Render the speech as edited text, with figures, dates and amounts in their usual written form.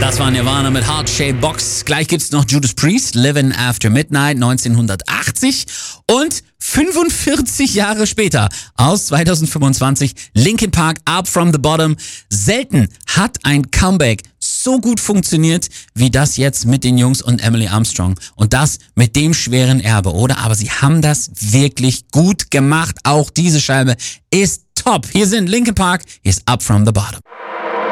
Das war Nirvana mit Heart-Shaped Box. Gleich gibt's noch Judas Priest, Living After Midnight 1980. Und 45 Jahre später, aus 2025, Linkin Park, Up From The Bottom. Selten hat ein Comeback so gut funktioniert wie das jetzt mit den Jungs und Emily Armstrong. Und das mit dem schweren Erbe, oder? Aber sie haben das wirklich gut gemacht. Auch diese Scheibe ist top. Hier sind Linkin Park, hier ist Up From The Bottom.